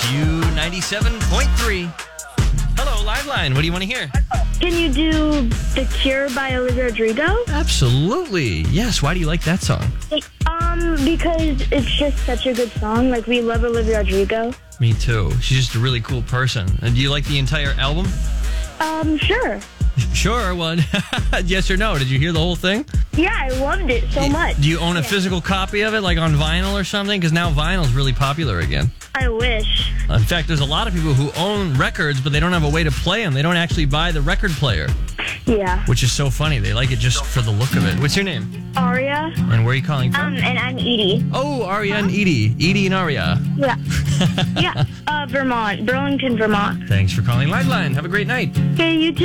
Q97.3. Hello, Liveline. What do you want to hear? Can you do The Cure by Olivia Rodrigo? Absolutely. Yes. Why do you like that song? Because it's just such a good song. Like, we love Olivia Rodrigo. Me too. She's just a really cool person. And do you like the entire album? Sure. Sure. Well, yes or no? Did you hear the whole thing? Yeah, I loved it so much. Do you own a physical copy of it, like on vinyl or something? Because now vinyl's really popular again. I wish. In fact, there's a lot of people who own records, but they don't have a way to play them. They don't actually buy the record player. Yeah. Which is so funny. They like it just for the look of it. What's your name? Aria. And where are you calling from? And I'm Edie. Oh, Aria and Edie. Edie and Aria. Yeah. Yeah. Vermont. Burlington, Vermont. Thanks for calling Liveline. Have a great night. Okay, you too.